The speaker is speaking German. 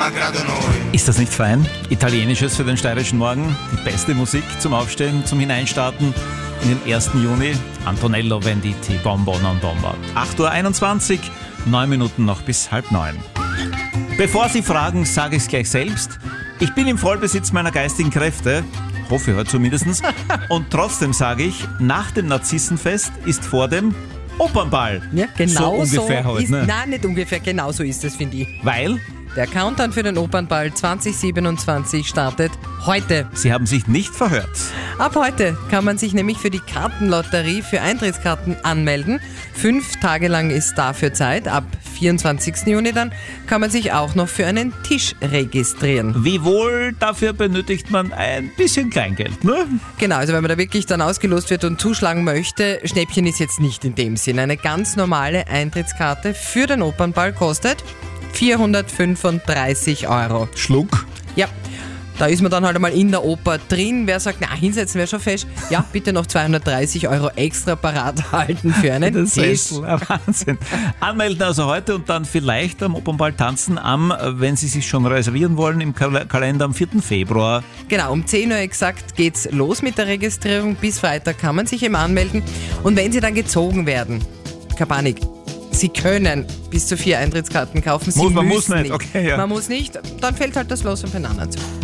Ist das nicht fein? Italienisches für den steirischen Morgen, die beste Musik zum Aufstehen, zum Hineinstarten in den 1. Juni. Antonello Venditti, Bonbon und Bomba. 8:21 Uhr, 9 Minuten noch bis 8:30. Bevor Sie fragen, sage ich es gleich selbst. Ich bin im Vollbesitz meiner geistigen Kräfte. Hoffe heute zumindest. Und trotzdem sage ich, nach dem Narzissenfest ist vor dem Opernball. Ja, genau so ungefähr so heute, ist, ne? Nein, nicht ungefähr, genau so ist es, finde ich. Weil Der Countdown für den Opernball 2027 startet heute. Sie haben sich nicht verhört. Ab heute kann man sich nämlich für die Kartenlotterie für Eintrittskarten anmelden. 5 Tage lang ist dafür Zeit. Ab 24. Juni dann kann man sich auch noch für einen Tisch registrieren. Wiewohl, dafür benötigt man ein bisschen Kleingeld, ne? Genau, also wenn man da wirklich dann ausgelost wird und zuschlagen möchte, Schnäppchen ist jetzt nicht in dem Sinn. Eine ganz normale Eintrittskarte für den Opernball kostet 435 €. Schluck. Ja, da ist man dann halt einmal in der Oper drin. Wer sagt, na, hinsetzen wäre schon fest. Ja, bitte noch 230 € extra parat halten für einen Das Tisch. ist Wahnsinn. Anmelden also heute und dann vielleicht am Opernball tanzen wenn Sie sich schon reservieren wollen, im Kalender am 4. Februar. Genau, um 10 Uhr exakt geht's los mit der Registrierung. Bis Freitag kann man sich eben anmelden. Und wenn Sie dann gezogen werden, keine Panik, Sie können bis zu 4 Eintrittskarten kaufen. Sie Man müssen muss nicht, okay, ja. Man muss nicht, dann fällt halt das Los auf den anderen zu.